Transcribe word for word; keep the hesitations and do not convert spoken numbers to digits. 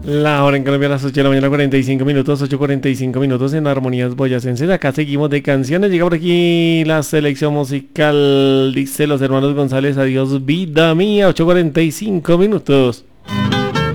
La hora en Colombia a las ocho de la mañana, cuarenta y cinco minutos, ocho cuarenta y cinco minutos en Armonías Boyacenses. Acá seguimos de canciones. Llega por aquí la selección musical, dice los hermanos González, adiós vida mía, ocho cuarenta y cinco minutos.